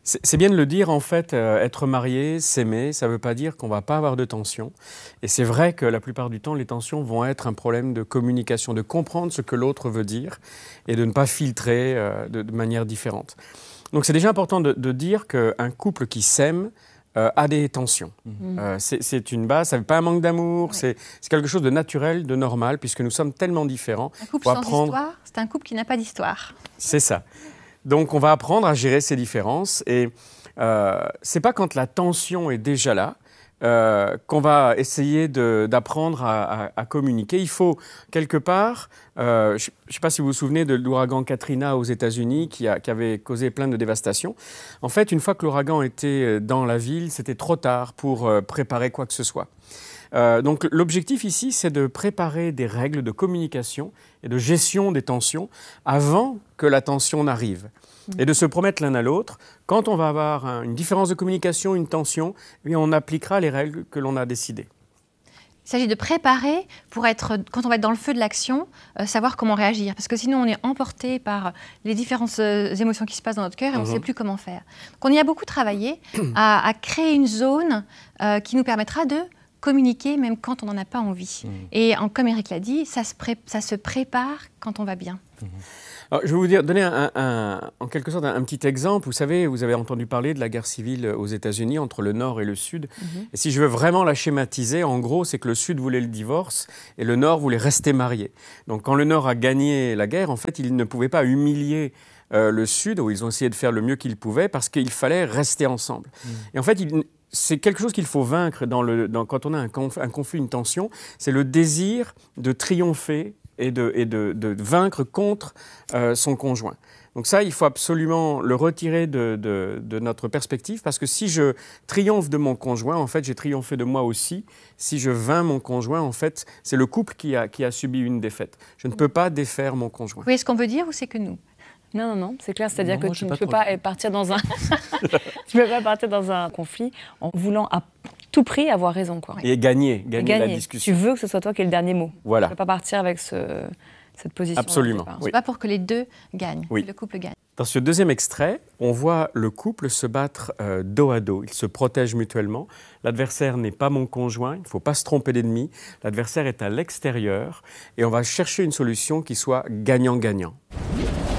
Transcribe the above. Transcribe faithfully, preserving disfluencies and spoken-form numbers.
C'est c'est bien de le dire, en fait, euh, être marié, s'aimer, ça ne veut pas dire qu'on ne va pas avoir de tensions. Et c'est vrai que la plupart du temps, les tensions vont être un problème de communication, de comprendre ce que l'autre veut dire et de ne pas filtrer euh, de, de manière différente. Donc c'est déjà important de, de dire qu'un couple qui s'aime euh, a des tensions. Mmh. Euh, c'est, c'est une base, ça ne veut pas un manque d'amour, ouais. c'est, c'est quelque chose de naturel, de normal, puisque nous sommes tellement différents. Un couple sans apprendre... histoire, c'est un couple qui n'a pas d'histoire. C'est ça. Donc, on va apprendre à gérer ces différences. Et euh, ce n'est pas quand la tension est déjà là euh, qu'on va essayer de, d'apprendre à, à, à communiquer. Il faut, quelque part, euh, je ne sais pas si vous vous souvenez de l'ouragan Katrina aux États-Unis qui, a, qui avait causé plein de dévastations. En fait, une fois que l'ouragan était dans la ville, c'était trop tard pour euh, préparer quoi que ce soit. Euh, donc l'objectif ici, c'est de préparer des règles de communication et de gestion des tensions avant que la tension n'arrive. Mmh. Et de se promettre l'un à l'autre, quand on va avoir un, une différence de communication, une tension, eh bien, on appliquera les règles que l'on a décidées. Il s'agit de préparer pour être, quand on va être dans le feu de l'action, euh, savoir comment réagir. Parce que sinon, on est emporté par les différentes euh, émotions qui se passent dans notre cœur et mmh. on ne sait plus comment faire. Donc on y a beaucoup travaillé à, à créer une zone euh, qui nous permettra de communiquer même quand on n'en a pas envie. Mmh. Et en, comme Éric l'a dit, ça se, pré- ça se prépare quand on va bien. Mmh. Alors, je vais vous dire, donner un, un, en quelque sorte un, un petit exemple. Vous savez, vous avez entendu parler de la guerre civile aux États-Unis entre le Nord et le Sud. Mmh. Et si je veux vraiment la schématiser, en gros, c'est que le Sud voulait le divorce et le Nord voulait rester marié. Donc quand le Nord a gagné la guerre, en fait, il ne pouvait pas humilier euh, le Sud, où ils ont essayé de faire le mieux qu'ils pouvaient, parce qu'il fallait rester ensemble. Mmh. Et en fait, il... c'est quelque chose qu'il faut vaincre dans le, dans, quand on a un, conf, un conflit, une tension, c'est le désir de triompher et de, et de, de vaincre contre euh, son conjoint. Donc ça, il faut absolument le retirer de, de, de notre perspective, parce que si je triomphe de mon conjoint, en fait, j'ai triomphé de moi aussi. Si je vainc mon conjoint, en fait, c'est le couple qui a, qui a subi une défaite. Je ne peux pas défaire mon conjoint. Oui, est-ce qu'on veut dire ou c'est que nous ? Non, non, non, c'est clair, c'est-à-dire non, que tu ne peux trop... pas partir dans un... tu peux pas partir dans un conflit en voulant à tout prix avoir raison, quoi. Et gagner, gagner, gagner. la discussion. Tu veux que ce soit toi qui ait le dernier mot. Voilà. Tu ne peux pas partir avec ce, cette position. Absolument. C'est oui. pas pour que les deux gagnent, oui. que le couple gagne. Dans ce deuxième extrait, on voit le couple se battre euh, dos à dos. Ils se protègent mutuellement. L'adversaire n'est pas mon conjoint, il ne faut pas se tromper d'ennemi. L'adversaire est à l'extérieur et on va chercher une solution qui soit gagnant-gagnant.